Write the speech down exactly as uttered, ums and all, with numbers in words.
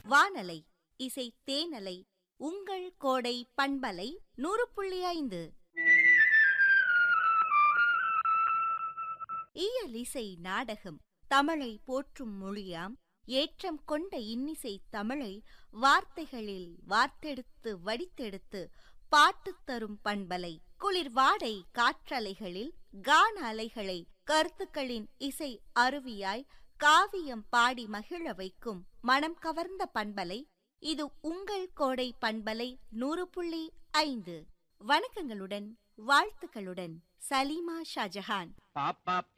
வானலை இசை தேனலை உங்கள் கோடை பண்பலை நூறு புள்ளி ஐந்து. இயல் இசை நாடகம் தமிழை போற்றும் மொழியாம். ஏற்றம் கொண்ட இன்னிசை தமிழை வார்த்தைகளில் வார்த்தெடுத்து வடித்தெடுத்து பாட்டு தரும் பண்பலை. குளிர் வாடை காற்றலைகளில் கான அலைகளை கருத்துக்களின் இசை அருவியாய் காவியம் பாடி மகிழ வைக்கும் மனம் கவர்ந்த பண்பலை. இது உங்கள் கோடை பண்பலை நூறு புள்ளி ஐந்து. வணக்கங்களுடன் வாழ்த்துக்களுடன் சலீமா ஷாஜஹான்.